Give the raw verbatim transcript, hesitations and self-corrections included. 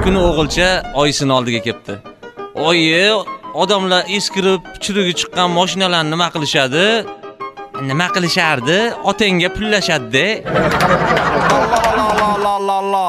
kuni o'g'ilcha oyisini oldiga kelibdi. Oyi, odamlar eskirib, chirigi chiqqan mashinalarni nima qilishadi? Nima qilishardi? Otangga pullashadi-da.